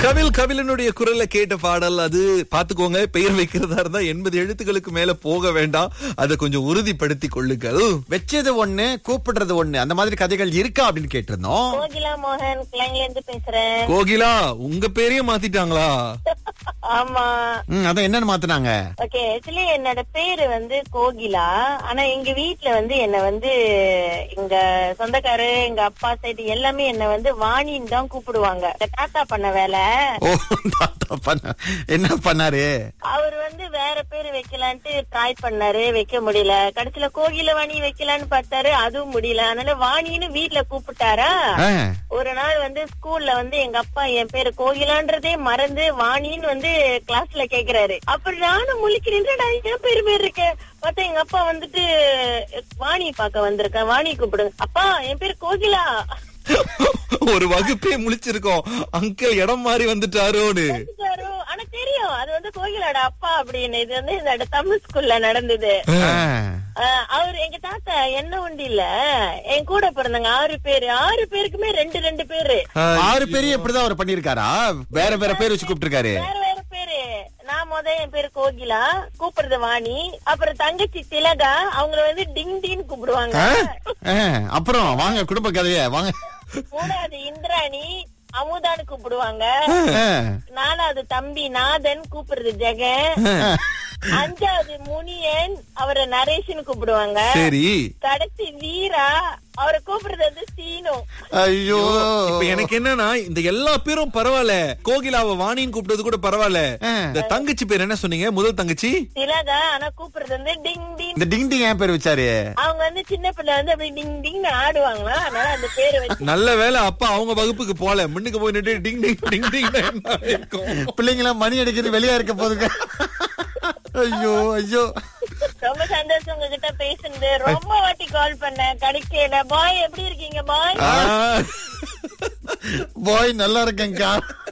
கபிலனுடைய குரல்ல கேட்ட பாடல் அது. பாத்துக்கோங்க, பெயர் வைக்கிறதா இருந்தா 80 எழுத்துக்களுக்கு மேல போக வேண்டாம். அதை கொஞ்சம் உறுதிப்படுத்தி கொள்ளுங்கள். வச்சது ஒண்ணு, கூப்பிடுறது ஒண்ணு, அந்த மாதிரி கதைகள் இருக்கா அப்படின்னு கேட்டிருந்தோம். கோகிலா மோகன் கிளைங்ல இருந்து பேசுறேன். கோகிலா, உங்க பேரையும் மாத்திட்டாங்களா? ஆமா. அதான் என்னன்னு மாத்துனாங்க? ஓகே, ஆக்சுவலி என்னோட பேரு வந்து கோகிலா. ஆனா எங்க வீட்ல வந்து என்ன வந்து எங்க சொந்தக்காரு, எங்க அப்பா சைடு எல்லாமே என்ன வந்து வாணின்னு தான் கூப்பிடுவாங்க. இந்த தாத்தா பண்ண வேலை. ஓ, தாத்தா என்ன பண்ணாரு? அவர் வந்து வேற பேரு வைக்கலான்ட்டு ட்ரை பண்ணாரு, வைக்க முடியல. கடைசியில கோகிலவாணி வைக்கலான்னு பார்த்தாரு, அதுவும் முடியல. அதனால வாணின்னு வீட்ல கூப்பிட்டாரா. ஒரு நாள் வந்து ஸ்கூல்ல வந்து எங்க அப்பா என் பேரு கோகிலான்றதே மறந்து வாணின்னு வந்து கிளாஸ்ல கேக்குறாரு. அப்புறம் நானும் முழிக்கிறேன், என் பேரு இருக்கேன். பார்த்தா எங்க அப்பா வந்துட்டு வாணி பாக்க வந்திருக்கேன், வாணி கூப்பிடுங்க. அப்பா என் பேரு கோகிலா. ஒரு வகுப்பே முழிச்சிருக்கோம், அங்கிள் இடம் மாறி வந்துட்டாரோன்னு. ஆனா தெரியும் அது வந்து கோகிலோட அப்பா அப்படின்னு. இது வந்து இந்த தமிழ் ஸ்கூல்ல நடந்தது. அவரு எங்க தாத்தா என்ன உண்டு இல்ல, என் கூட பிறந்தாங்க 6 பேரு. 6 பேருக்குமே 2 பேரு. 6 பேரையும் எப்படிதான் அவர் பண்ணிருக்காரா? வேற வேற பேர் வச்சு கூப்பிட்டு இருக்காரு. வேற வேற பேரு. நான் என் பேரு கோகிலா, கூப்பிடுறது வாணி. அப்புறம் தங்கச்சி திலகா, அவங்கள வந்து டிங் டின்னு கூப்பிடுவாங்க. அப்புறம் வாங்க குடும்ப கதைய வாங்க. 3வது இந்திராணி, அமுதான்னு கூப்பிடுவாங்க. 4வது தம்பி நாதன், கூப்பிடுறது ஜெகன். 5வது முனியன், அவரை நரேஷ்னு கூப்பிடுவாங்க. சரி. கடைசி வீரா, அவரை கூப்பிடுறது வந்து சீனு. ஐயோ, இப்ப எனக்கு என்னன்னா இந்த எல்லா பேரும் பரவாயில்ல, கோகிலாவை வாணின்னு கூப்பிட்டது கூட பரவாயில்ல. இந்த தங்கச்சி பேர் என்ன சொன்னீங்க? முதல் தங்கச்சி திலகா. ஆனா கூப்பிடுறது வந்து டிங் டிங். இந்த டிங் டிங் ஏன் பேர் வச்சாரு? அவங்க வந்து சின்ன பிள்ளை வந்து அப்படி டிங் டிங் ஆடுவாங்களா, அதனால அந்த பேரு வச்சு. நல்ல வேலை அப்பா அவங்க வகுப்புக்கு போல, முன்னுக்கு போய் நின்று டிங் டிங் டிங் டிங் இருக்கும். பிள்ளைங்களா மணி அடிக்கிறது வெளியா இருக்க போதுங்க. ஐயோ ஐயோ, ரொம்ப சந்தோஷம் உங்ககிட்ட பேசுனது. ரொம்ப வாட்டி கால் பண்ணேன், கிடைக்கல. பாய் எப்படி இருக்கீங்க பாய்? பாய் நல்லா இருக்கேங்கா.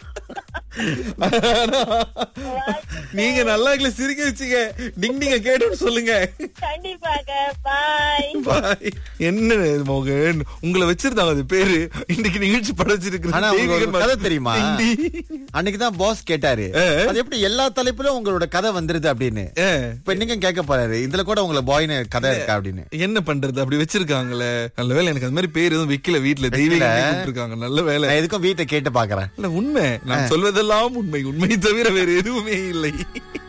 நீங்க நல்லா சிரிக்க வச்சுங்க, டிங் டிங்க கேட்டு சொல்லுங்க. கண்டிப்பாக. பாய் பாய். என்ன மோகன், உங்களை வச்சிருந்தாங்க அது பேரு, இன்னைக்கு நிகழ்ச்சி படைச்சிருக்கு. கதை தெரியுமா? அன்னைக்குதான் பாஸ் கேட்டாரு, அது எப்படி எல்லா தலைப்பிலும் உங்களோட கதை வந்துருது அப்படின்னு. இப்ப நீங்க கேட்க போறாரு, இதுல கூட உங்களை பாய்னு கதை இருக்கா அப்படின்னு. என்ன பண்றது, அப்படி வச்சிருக்காங்களே. நல்ல வேலை எனக்கு அந்த மாதிரி பேர் எதுவும் வைக்கல வீட்டுல. தெய்வீக இருக்காங்க. நல்ல வேலை. எதுக்கும் வீட்டை கேட்டு பாக்குறேன். உண்மை நான் சொல்வதெல்லாம் உண்மை, உண்மை தவிர வேற எதுவுமே இல்லை.